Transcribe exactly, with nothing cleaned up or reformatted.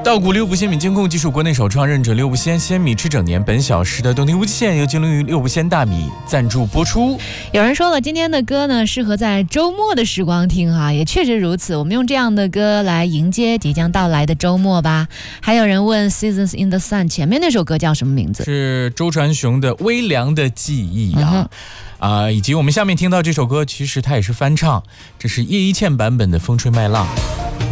稻谷六步鲜米监控技术国内首创，认准六步鲜鲜米吃整年。本小时的动听无极限由金龙鱼六步鲜大米赞助播出。 有人说了，今天的歌呢适合在周末的时光听哈，也确实如此。我们用这样的歌来迎接即将到来的周末吧。还有人问 Seasons in the Sun 前面那首歌叫什么名字？ 是周传雄的《微凉的记忆》啊。嗯啊、呃，以及我们下面听到这首歌，其实它也是翻唱，这是叶一茜版本的《风吹麦浪》。